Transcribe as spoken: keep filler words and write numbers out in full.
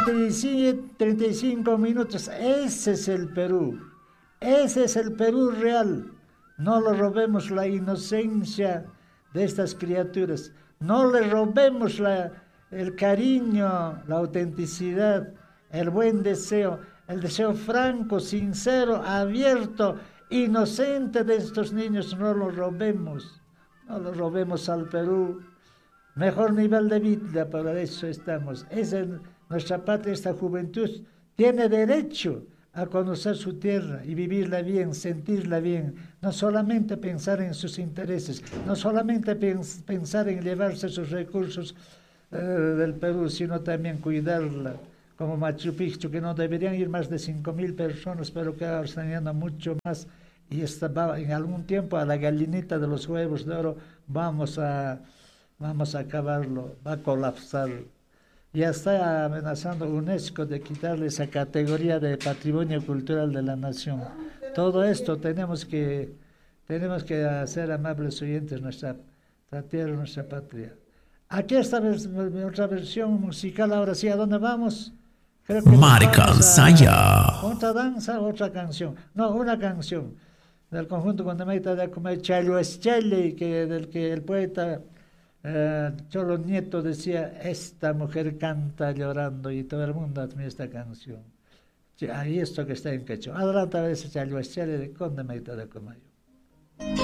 treinta y siete, treinta y cinco minutos. Ese es el Perú. Ese es el Perú real. No le robemos la inocencia de estas criaturas. No le robemos la, el cariño, la autenticidad, el buen deseo, el deseo franco, sincero, abierto, inocente de estos niños. No lo robemos. No lo robemos al Perú. Mejor nivel de vida, para eso estamos. Esa es nuestra patria, esta juventud tiene derecho a conocer su tierra y vivirla bien, sentirla bien. No solamente pensar en sus intereses, no solamente pens pensar en llevarse sus recursos eh, del Perú, sino también cuidarla. Como Machu Picchu, que no deberían ir más de cinco mil personas, pero que ahora están yendo mucho más. Y está, en algún tiempo a la gallinita de los huevos de oro vamos a... Vamos a acabarlo, va a colapsar. Ya está amenazando UNESCO de quitarle esa categoría de patrimonio cultural de la nación. Todo esto tenemos que, tenemos que hacer, amables oyentes, nuestra, nuestra tierra, nuestra patria. Aquí está otra versión musical, ahora sí, ¿a dónde vamos? Creo que Marca Saya. Otra danza, otra canción. No, una canción del conjunto Condemeita de Comer Chayo Eschelli, que del que el poeta Uh, Cholo Nieto decía, esta mujer canta llorando, y todo el mundo admira esta canción. Y esto que está en quechua. Adelante a veces Chayo Eschelli de Condemeita de Comayo.